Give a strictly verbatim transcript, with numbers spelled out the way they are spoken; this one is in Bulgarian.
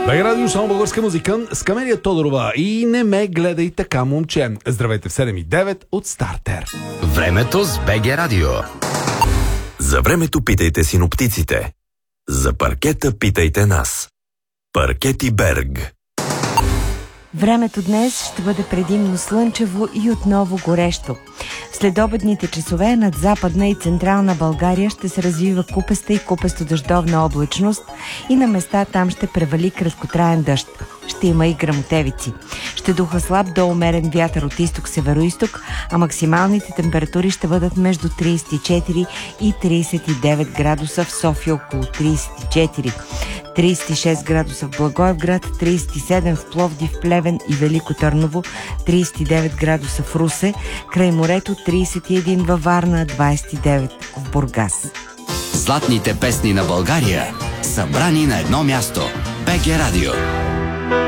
БГ Радио, само българска музика с Камелия Тодорова и Не ме гледай така, момче. Здравейте в седем и девет от Стартер. Времето с БГ Радио. За времето питайте синоптиците. За паркета питайте нас. Паркети Берг. Времето днес ще бъде предимно слънчево и отново горещо. В следобедните часове над Западна и Централна България ще се развива купеста и купесто-дъждовна облачност и на места там ще превали краткотраен дъжд. Ще има и гръмотевици. Ще духа слаб до умерен вятър от изток-североизток, а максималните температури ще бъдат между трийсет и четири и трийсет и девет градуса, в София около трийсет и четири. трийсет и шест градуса в Благоевград, трийсет и седем в Пловдив, Плевен и Велико Търново, трийсет и девет градуса в Русе, край морето трийсет и един във Варна, двайсет и девет в Бургас. Златните песни на България, събрани на едно място. БГ Радио.